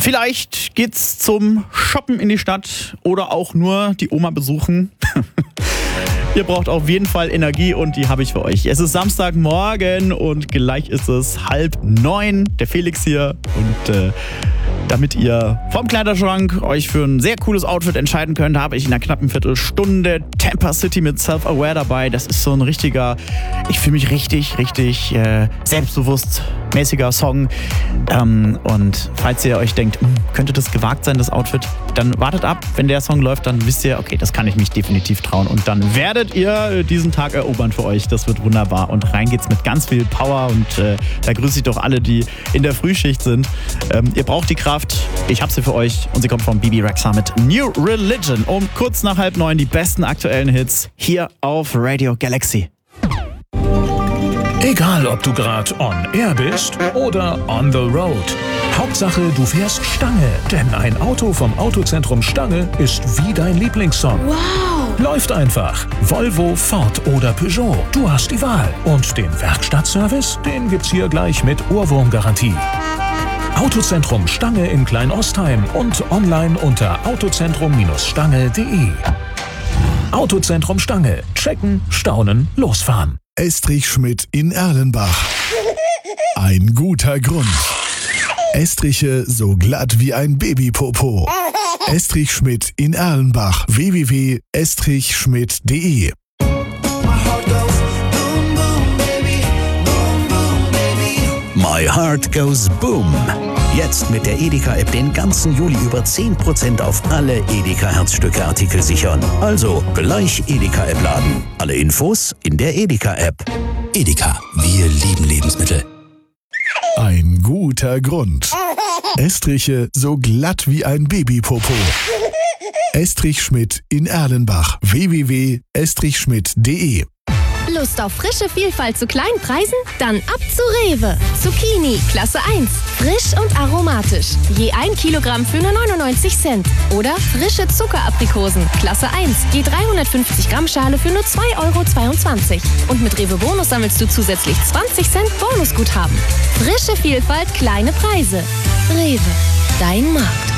Vielleicht geht's zum Shoppen in die Stadt oder auch nur die Oma besuchen. Ihr braucht auf jeden Fall Energie und die habe ich für euch. Es ist Samstagmorgen und gleich ist es 8:30. Der Felix hier und damit ihr vom Kleiderschrank euch für ein sehr cooles Outfit entscheiden könnt, habe ich in einer knappen Viertelstunde Tampa City mit Self-Aware dabei. Das ist so ein richtiger, ich fühle mich richtig selbstbewusst mäßiger Song. Und falls ihr euch denkt, könnte das gewagt sein, das Outfit, dann wartet ab. Wenn der Song läuft, dann wisst ihr, okay, das kann ich mich definitiv trauen. Und dann werdet ihr diesen Tag erobern für euch. Das wird wunderbar. Und rein geht's mit ganz viel Power. Und da grüße ich doch alle, die in der Frühschicht sind. Ihr braucht die Kraft. Ich habe sie für euch. Und sie kommt vom Bebe Rexha mit New Religion. Um kurz nach 8:30 die besten aktuellen Hits hier auf Radio Galaxy. Egal, ob du gerade on air bist oder on the road. Hauptsache, du fährst Stange. Denn ein Auto vom Autozentrum Stange ist wie dein Lieblingssong. Wow! Läuft einfach. Volvo, Ford oder Peugeot. Du hast die Wahl. Und den Werkstattservice, den gibt's hier gleich mit Ohrwurmgarantie. Autozentrum Stange in Kleinostheim und online unter autozentrum-stange.de. Autozentrum Stange. Checken, staunen, losfahren. Estrich Schmidt in Erlenbach. Ein guter Grund. Estriche so glatt wie ein Babypopo. Estrich Schmidt in Erlenbach. www.estrichschmidt.de. My Heart Goes Boom. Jetzt mit der Edeka-App den ganzen Juli über 10% auf alle Edeka-Herzstücke-Artikel sichern. Also gleich Edeka-App laden. Alle Infos in der Edeka-App. Edeka, wir lieben Lebensmittel. Ein guter Grund. Estriche so glatt wie ein Babypopo. Estrich Schmidt in Erlenbach. www.estrichschmidt.de. Lust auf frische Vielfalt zu kleinen Preisen? Dann ab zu Rewe. Zucchini, Klasse 1. Frisch und aromatisch. Je 1 Kilogramm für nur 99 Cent. Oder frische Zuckeraprikosen, Klasse 1. Je 350 Gramm Schale für nur 2,22 €. Und mit Rewe Bonus sammelst du zusätzlich 20 Cent Bonusguthaben. Frische Vielfalt, kleine Preise. Rewe, dein Markt.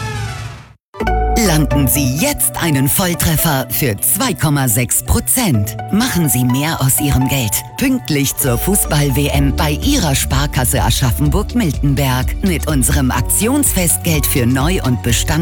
Landen Sie jetzt einen Volltreffer für 2,6%. Machen Sie mehr aus Ihrem Geld. Pünktlich zur Fußball-WM bei Ihrer Sparkasse Aschaffenburg-Miltenberg. Mit unserem Aktionsfestgeld für Neu- und Bestand